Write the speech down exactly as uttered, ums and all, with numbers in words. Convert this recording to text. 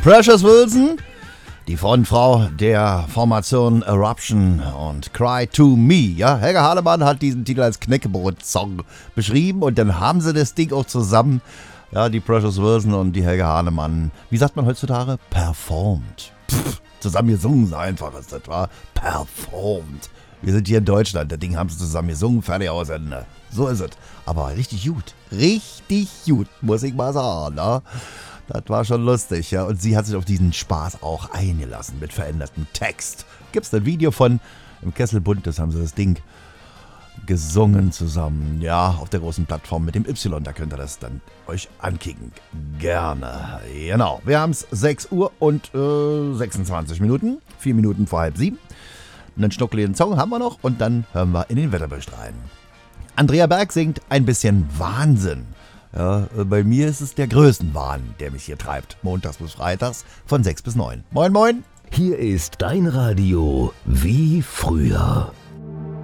Precious Wilson, die Frontfrau der Formation Eruption und Cry to Me. Ja, Helga Hahnemann hat diesen Titel als Knäckebrot-Song beschrieben und dann haben sie das Ding auch zusammen, ja, die Precious Wilson und die Helga Hahnemann, wie sagt man heutzutage? Performt. Pff, zusammen gesungen, so einfach ist das, war performt. Wir sind hier in Deutschland, das Ding haben sie zusammen gesungen, fertig aus Ende. So ist es. Aber richtig gut, richtig gut, muss ich mal sagen, ne? Das war schon lustig, ja. Und sie hat sich auf diesen Spaß auch eingelassen mit verändertem Text. Gibt's ein Video von im Kesselbund, das haben sie das Ding gesungen zusammen. Ja, auf der großen Plattform mit dem Y, da könnt ihr das dann euch ankicken. Gerne. Genau. Wir haben's sechs Uhr und äh, sechsundzwanzig Minuten. Vier Minuten vor halb sieben. Einen schnuckeligen Song haben wir noch und dann hören wir in den Wetterbericht rein. Andrea Berg singt ein bisschen Wahnsinn. Ja, bei mir ist es der Größenwahn, der mich hier treibt. Montags bis freitags von sechs bis neun. Moin, moin. Hier ist dein Radio wie früher.